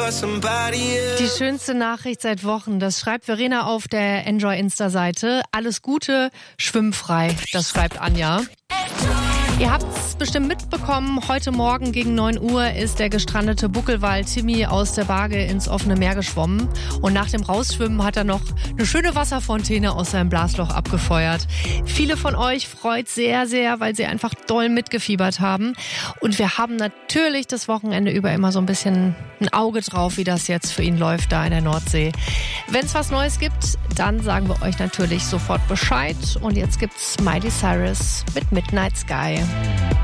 Die schönste Nachricht seit Wochen, das schreibt Verena auf der Enjoy Insta-Seite. Alles Gute, schwimmfrei, das schreibt Anja. Ihr habt es bestimmt mitbekommen, heute Morgen gegen 9 Uhr ist der gestrandete Buckelwal Timmy aus der Barge ins offene Meer geschwommen. Und nach dem Rausschwimmen hat er noch eine schöne Wasserfontäne aus seinem Blasloch abgefeuert. Viele von euch freut sehr, sehr, weil sie einfach doll mitgefiebert haben. Und wir haben natürlich das Wochenende über immer so ein bisschen ein Auge drauf, wie das jetzt für ihn läuft da in der Nordsee. Wenn es was Neues gibt, dann sagen wir euch natürlich sofort Bescheid. Und jetzt gibt's Miley Cyrus mit Midnight Sky.